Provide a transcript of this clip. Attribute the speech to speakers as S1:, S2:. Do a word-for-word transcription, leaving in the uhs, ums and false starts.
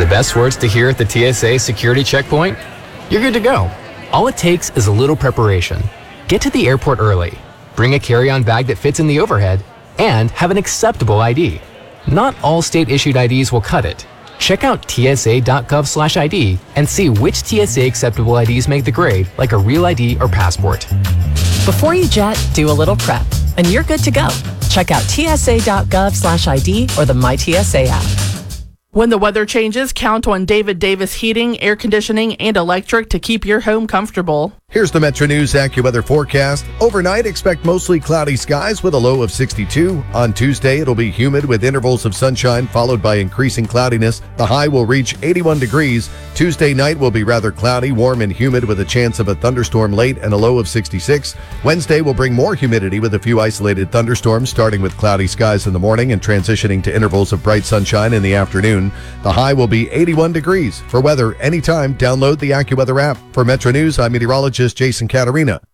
S1: The best words to hear at the T S A security checkpoint? You're good to go. All it takes is a little preparation. Get to the airport early, bring a carry-on bag that fits in the overhead, and have an acceptable I D. Not all state-issued I Ds will cut it. Check out T S A dot gov slash I D and see which T S A acceptable I Ds make the grade, like a real I D or passport.
S2: Before you jet, do a little prep, and you're good to go. Check out T S A dot gov slash I D or the My T S A app.
S3: When the weather changes, count on David Davis Heating, Air Conditioning, and Electric to keep your home comfortable.
S4: Here's the Metro News AccuWeather forecast. Overnight, expect mostly cloudy skies with a low of sixty-two. On Tuesday, it'll be humid with intervals of sunshine followed by increasing cloudiness. The high will reach eighty-one degrees. Tuesday night will be rather cloudy, warm and humid with a chance of a thunderstorm late and a low of sixty-six. Wednesday will bring more humidity with a few isolated thunderstorms, starting with cloudy skies in the morning and transitioning to intervals of bright sunshine in the afternoon. The high will be eighty-one degrees. For weather anytime, download the AccuWeather app. For Metro News, I'm meteorologist Jason Caterina.